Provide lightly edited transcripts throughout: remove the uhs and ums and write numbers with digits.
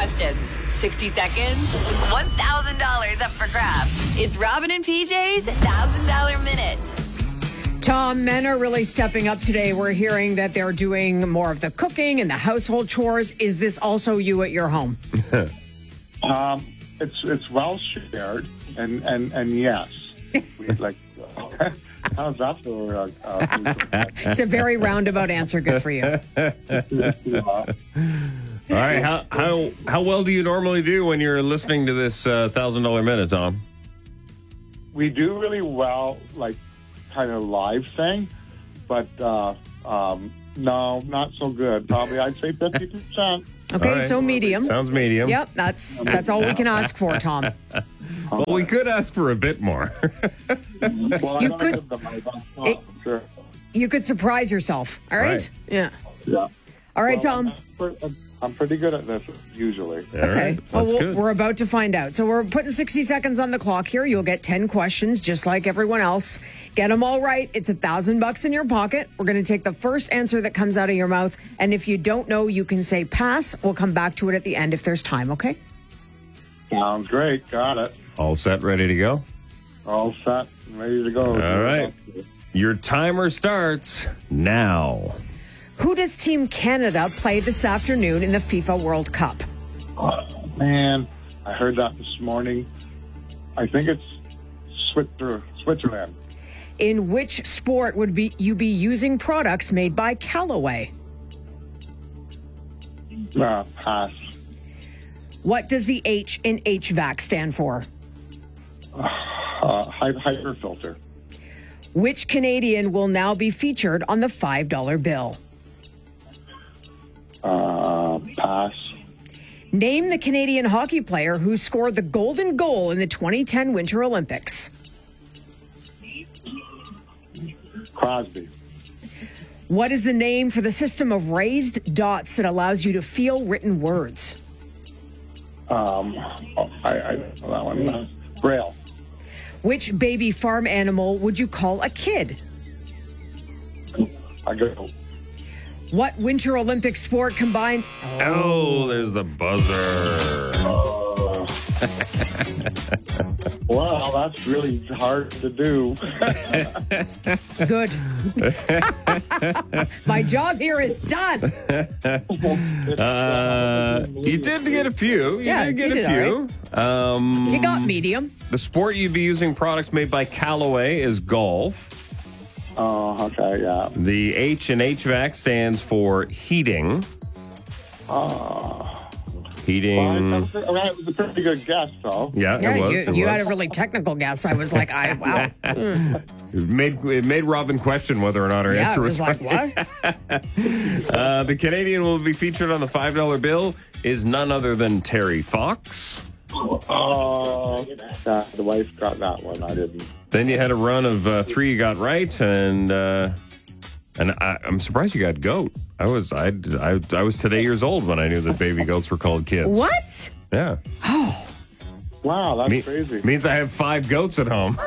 questions. 60 seconds, $1,000 up for grabs. It's Robin and PJ's $1,000 Minute. Tom, men are really stepping up today. We're hearing that they're doing more of the cooking and the household chores. Is this also you at your home? It's well shared, and yes, we'd like. How's that for? It's a very roundabout answer. Good for you. All right, how well do you normally do when you're listening to this $1,000 Minute, Tom? We do really well, like kind of live thing, but no, not so good. Probably I'd say 50%. Okay, All right. so medium. Sounds medium. Yep, that's all we can ask for, Tom. Well, we could ask for a bit more. Well, You could- Sure. You could surprise yourself. All right? Right. Yeah. Yeah. All right, Tom. I'm pretty good at this usually. All Okay. right, Well, that's good. we're about to find out. So we're putting 60 seconds on the clock here. You'll get 10 questions, just like everyone else. Get them all right. It's $1,000 in your pocket. We're going to take the first answer that comes out of your mouth. And if you don't know, you can say pass. We'll come back to it at the end if there's time, okay? Sounds great. Got it. All set, ready to go? All set. Ready to go. All right. Your timer starts now. Who does Team Canada play this afternoon in the FIFA World Cup? Man, I heard that this morning. I think it's Switzerland. In which sport would you be using products made by Callaway? Pass. What does the H in HVAC stand for? Hyper filter. Which Canadian will now be featured on the $5 bill? Pass. Name the Canadian hockey player who scored the golden goal in the 2010 Winter Olympics. Crosby. What is the name for the system of raised dots that allows you to feel written words? I know that one. Braille. Which baby farm animal would you call a kid? I go. What Winter Olympic sport combines... Oh, there's the buzzer. Wow, that's really hard to do. Good. My job here is done. You did get a few. Yeah, you did you get did a few. You got medium. The sport you'd be using products made by Callaway is golf. Oh, okay, yeah. The H in HVAC stands for heating. Heating. Well, it was a pretty good guess, though. Yeah, Yeah, it was. you it had a was. really technical guess. I was like, wow. It made Robin question whether or not her Yeah, answer it was was like, right. what? The Canadian will be featured on the $5 bill is none other than Terry Fox. Oh, yeah, the wife got that one. I didn't. Then you had a run of 3 you got right, and I'm surprised you got goat. I was today years old when I knew that baby goats were called kids. What? Yeah. Wow, that's crazy. Means I have 5 goats at home.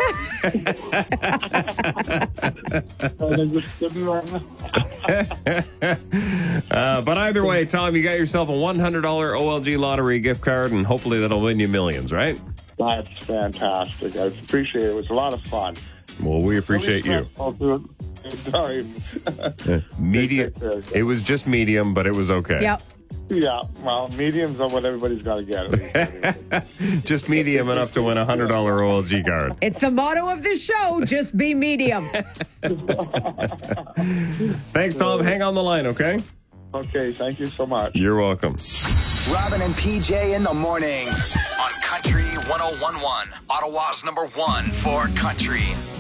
But either way, Tom, you got yourself a $100 OLG lottery gift card, and hopefully that'll win you millions, right? That's fantastic. I appreciate it. It was a lot of fun. Well, we appreciate you. I'll do it. Sorry. Medium. It was just medium, but it was okay. Yep. Yeah, well, mediums are what everybody's got to get. Just medium enough to win a $100 OLG card. It's the motto of this show, just be medium. Thanks, Tom. Hang on the line, okay? Okay, thank you so much. You're welcome. Robin and PJ in the morning on Country 101.1, Ottawa's #1 for country.